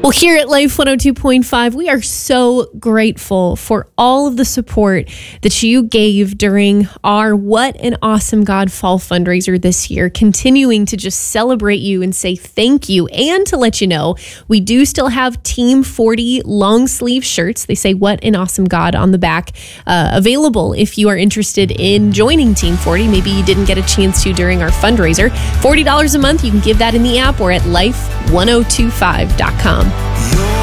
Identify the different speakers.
Speaker 1: Well, here at Life 102.5, we are so grateful for all of the support that you gave during our What an Awesome God Fall fundraiser this year, continuing to just celebrate you and say thank you. And to let you know, we do still have Team 40 long sleeve shirts. They say What an Awesome God on the back, available if you are interested in joining Team 40. Maybe you didn't get a chance to during our fundraiser. $40 a month. You can give that in the app or at life1025.com.